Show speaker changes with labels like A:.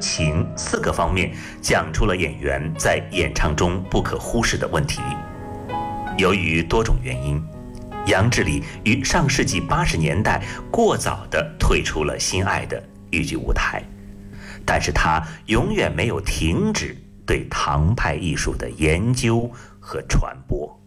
A: 情4个方面，讲出了演员在演唱中不可忽视的问题。由于多种原因，杨志礼于上世纪80年代过早地退出了心爱的豫剧舞台，但是他永远没有停止对唐派艺术的研究和传播。